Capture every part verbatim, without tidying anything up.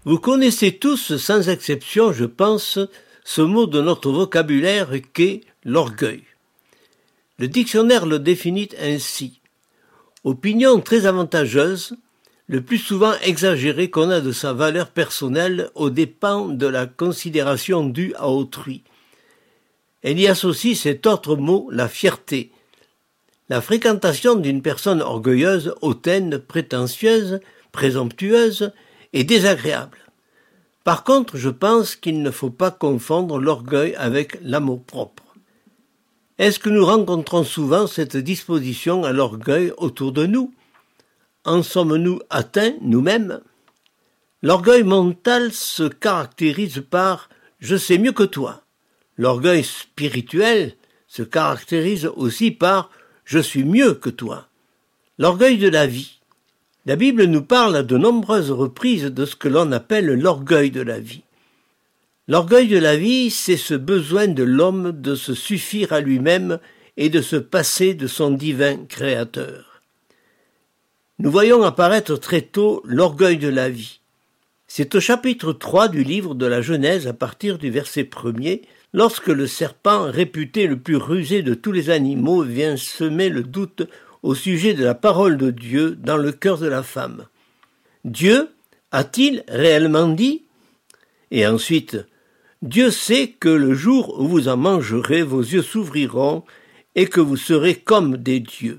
Vous connaissez tous, sans exception, je pense, ce mot de notre vocabulaire qu'est l'orgueil. Le dictionnaire le définit ainsi. Opinion très avantageuse, le plus souvent exagérée qu'on a de sa valeur personnelle aux dépens de la considération due à autrui. Elle y associe cet autre mot, la fierté. La fréquentation d'une personne orgueilleuse, hautaine, prétentieuse, présomptueuse est désagréable. Par contre, je pense qu'il ne faut pas confondre l'orgueil avec l'amour-propre. Est-ce que nous rencontrons souvent cette disposition à l'orgueil autour de nous? En sommes-nous atteints nous-mêmes? L'orgueil mental se caractérise par « je sais mieux que toi ». L'orgueil spirituel se caractérise aussi par « je suis mieux que toi ». L'orgueil de la vie. La Bible nous parle à de nombreuses reprises de ce que l'on appelle l'orgueil de la vie. L'orgueil de la vie, c'est ce besoin de l'homme de se suffire à lui-même et de se passer de son divin Créateur. Nous voyons apparaître très tôt l'orgueil de la vie. C'est au chapitre trois du livre de la Genèse, à partir du verset premier, lorsque le serpent, réputé le plus rusé de tous les animaux, vient semer le doute au sujet de la parole de Dieu dans le cœur de la femme. Dieu a-t-il réellement dit? Et ensuite, Dieu sait que le jour où vous en mangerez, vos yeux s'ouvriront et que vous serez comme des dieux.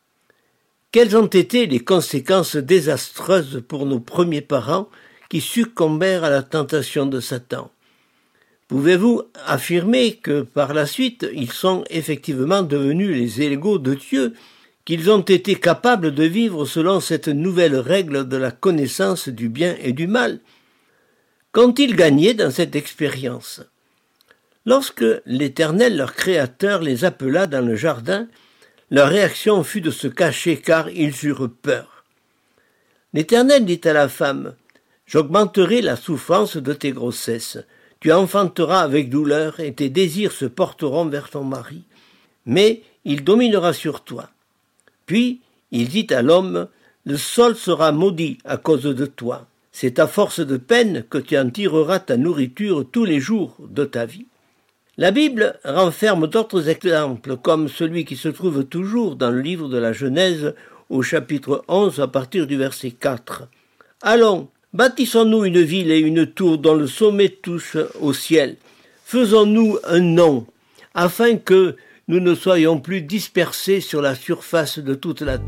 Quelles ont été les conséquences désastreuses pour nos premiers parents qui succombèrent à la tentation de Satan? Pouvez-vous affirmer que par la suite, ils sont effectivement devenus les égaux de Dieu, qu'ils ont été capables de vivre selon cette nouvelle règle de la connaissance du bien et du mal? Qu'ont-ils gagné dans cette expérience? Lorsque l'Éternel, leur Créateur, les appela dans le jardin, leur réaction fut de se cacher car ils eurent peur. L'Éternel dit à la femme, « J'augmenterai la souffrance de tes grossesses. Tu enfanteras avec douleur et tes désirs se porteront vers ton mari, mais il dominera sur toi. » Puis il dit à l'homme, « Le sol sera maudit à cause de toi. C'est à force de peine que tu en tireras ta nourriture tous les jours de ta vie. » La Bible renferme d'autres exemples, comme celui qui se trouve toujours dans le livre de la Genèse, au chapitre onze, à partir du verset quatre. « Allons, bâtissons-nous une ville et une tour dont le sommet touche au ciel. Faisons-nous un nom, afin que nous ne soyons plus dispersés sur la surface de toute la terre. »